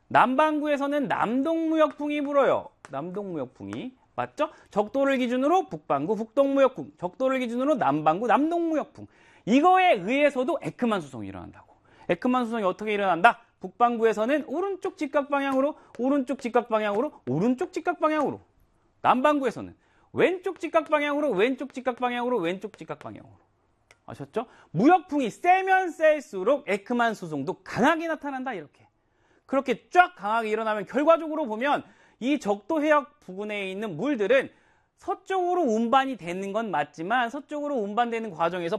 남반구에서는 남동무역풍이 불어요. 남동무역풍이. 맞죠? 적도를 기준으로 북반구, 북동무역풍. 적도를 기준으로 남반구, 남동무역풍. 이거에 의해서도 에크만 수송이 일어난다고. 에크만 수송이 어떻게 일어난다? 북반구에서는 오른쪽 직각 방향으로, 오른쪽 직각 방향으로, 오른쪽 직각 방향으로. 남반구에서는 왼쪽 직각 방향으로, 왼쪽 직각 방향으로, 왼쪽 직각 방향으로. 아셨죠? 무역풍이 세면 셀수록 에크만 수송도 강하게 나타난다, 이렇게. 그렇게 쫙 강하게 일어나면 결과적으로 보면 이 적도 해역 부근에 있는 물들은 서쪽으로 운반이 되는 건 맞지만 서쪽으로 운반되는 과정에서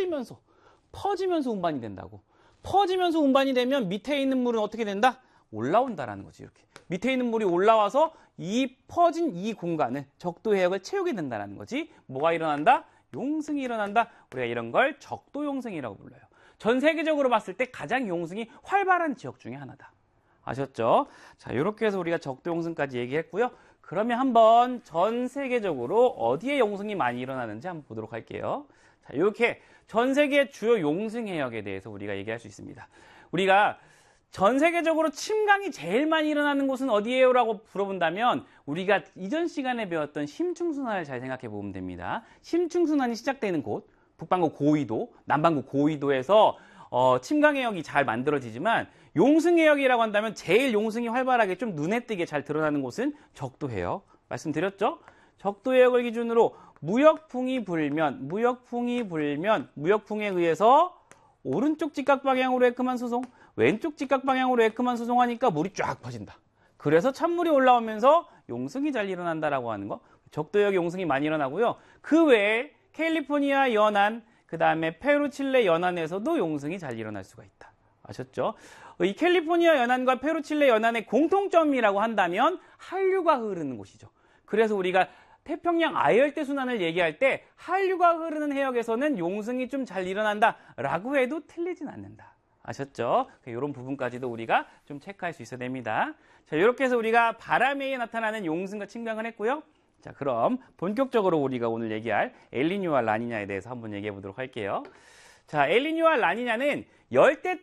퍼지면서 운반이 된다고. 퍼지면서 운반이 되면 밑에 있는 물은 어떻게 된다? 올라온다라는 거지, 이렇게. 밑에 있는 물이 올라와서 이 퍼진 이 공간을, 적도 해역을 채우게 된다는 거지. 뭐가 일어난다? 용승이 일어난다. 우리가 이런 걸 적도 용승이라고 불러요. 전 세계적으로 봤을 때 가장 용승이 활발한 지역 중에 하나다. 아셨죠? 자, 이렇게 해서 우리가 적도 용승까지 얘기했고요. 그러면 한번 전 세계적으로 어디에 용승이 많이 일어나는지 한번 보도록 할게요. 자, 이렇게 전 세계 주요 용승 해역에 대해서 우리가 얘기할 수 있습니다. 우리가 전 세계적으로 침강이 제일 많이 일어나는 곳은 어디예요? 라고 물어본다면 우리가 이전 시간에 배웠던 심층순환을 잘 생각해 보면 됩니다. 심층순환이 시작되는 곳, 북반구 고위도, 남반구 고위도에서 침강 해역이 잘 만들어지지만 용승 해역이라고 한다면 제일 용승이 활발하게 좀 눈에 띄게 잘 드러나는 곳은 적도 해역. 말씀드렸죠? 적도 해역을 기준으로 무역풍이 불면 무역풍에 의해서 오른쪽 직각 방향으로 에크만 수송, 왼쪽 직각 방향으로 에크만 수송하니까 물이 쫙 퍼진다. 그래서 찬물이 올라오면서 용승이 잘 일어난다라고 하는 거. 적도 해역 용승이 많이 일어나고요. 그 외에 캘리포니아 연안, 그 다음에 페루, 칠레 연안에서도 용승이 잘 일어날 수가 있다. 아셨죠? 이 캘리포니아 연안과 페루, 칠레 연안의 공통점이라고 한다면 한류가 흐르는 곳이죠. 그래서 우리가 태평양 아열대 순환을 얘기할 때 한류가 흐르는 해역에서는 용승이 좀 잘 일어난다라고 해도 틀리진 않는다. 아셨죠? 이런 부분까지도 우리가 좀 체크할 수 있어야 됩니다. 자, 이렇게 해서 우리가 바람에 의해 나타나는 용승과 침강을 했고요. 자, 그럼 본격적으로 우리가 오늘 얘기할 엘니뇨와 라니냐에 대해서 한번 얘기해 보도록 할게요. 자, 엘니뇨와 라니냐는 열대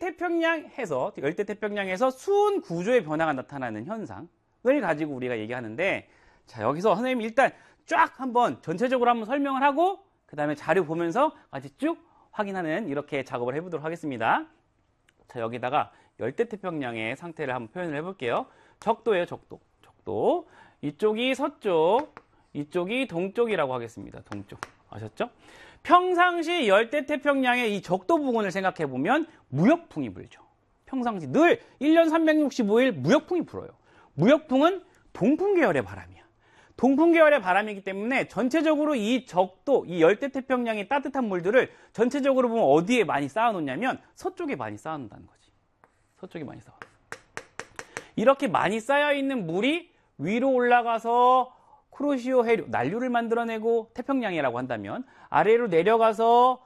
태평양에서 수온 구조의 변화가 나타나는 현상을 가지고 우리가 얘기하는데, 자, 여기서 선생님이 일단 쫙 한번 전체적으로 한번 설명을 하고 그 다음에 자료 보면서 같이 쭉 확인하는 이렇게 작업을 해보도록 하겠습니다. 자, 여기다가 열대태평양의 상태를 한번 표현을 해볼게요. 적도예요, 적도. 적도. 이쪽이 서쪽, 이쪽이 동쪽이라고 하겠습니다. 동쪽. 아셨죠? 평상시 열대태평양의 이 적도 부근을 생각해보면 무역풍이 불죠. 평상시 늘 1년 365일 무역풍이 불어요. 무역풍은 동풍 계열의 바람이야. 동풍 계열의 바람이기 때문에 전체적으로 이 적도, 이 열대태평양의 따뜻한 물들을 전체적으로 보면 어디에 많이 쌓아놓냐면 서쪽에 많이 쌓아놓는다는 거지. 서쪽에 많이 쌓아. 이렇게 많이 쌓여있는 물이 위로 올라가서 쿠로시오 해류, 난류를 만들어내고 태평양이라고 한다면 아래로 내려가서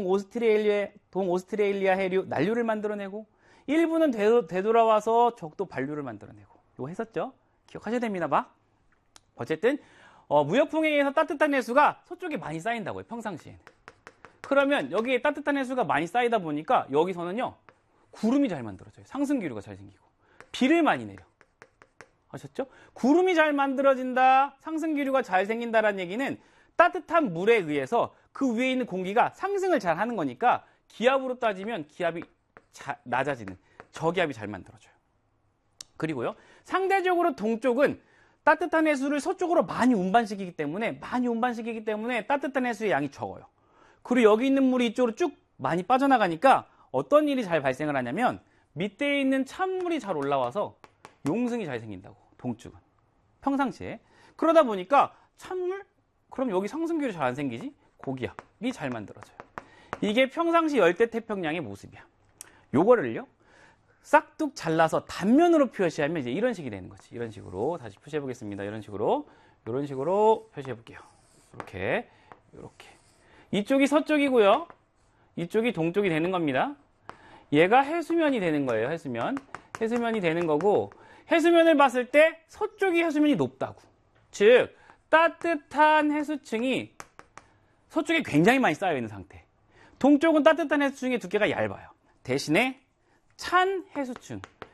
동오스트레일리아 해류, 난류를 만들어내고 일부는 되돌아와서 적도 반류를 만들어내고. 이거 했었죠? 기억하셔야 됩니다, 막. 어쨌든 무역풍에 의해서 따뜻한 해수가 서쪽에 많이 쌓인다고요, 평상시에는. 그러면 여기에 따뜻한 해수가 많이 쌓이다 보니까 여기서는요 구름이 잘 만들어져요. 상승기류가 잘 생기고 비를 많이 내려. 아셨죠? 구름이 잘 만들어진다, 상승기류가 잘 생긴다라는 얘기는 따뜻한 물에 의해서 그 위에 있는 공기가 상승을 잘 하는 거니까 기압으로 따지면 기압이 낮아지는 저기압이 잘 만들어져요. 그리고요, 상대적으로 동쪽은 따뜻한 해수를 서쪽으로 많이 운반시키기 때문에 따뜻한 해수의 양이 적어요. 그리고 여기 있는 물이 이쪽으로 쭉 많이 빠져나가니까 어떤 일이 잘 발생을 하냐면 밑에 있는 찬물이 잘 올라와서 용승이 잘 생긴다고. 동쪽은 평상시에. 그러다 보니까 찬물? 그럼 여기 상승기류 잘 안 생기지? 고기압이 잘 만들어져요. 이게 평상시 열대태평양의 모습이야. 요거를요 싹둑 잘라서 단면으로 표시하면 이제 이런 식이 되는 거지. 이런 식으로 다시 표시해 보겠습니다. 이런 식으로 표시해 볼게요. 이렇게 이쪽이 서쪽이고요, 이쪽이 동쪽이 되는 겁니다. 얘가 해수면이 되는 거예요. 해수면이 되는 거고, 해수면을 봤을 때 서쪽이 해수면이 높다고. 즉 따뜻한 해수층이 서쪽에 굉장히 많이 쌓여 있는 상태. 동쪽은 따뜻한 해수층의 두께가 얇아요. 대신에 찬 해수층,